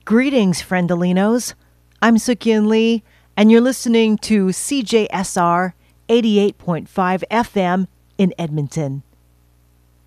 Greetings, friendalinos. I'm Sukyin Lee, and you're listening to CJSR 88.5 FM in Edmonton.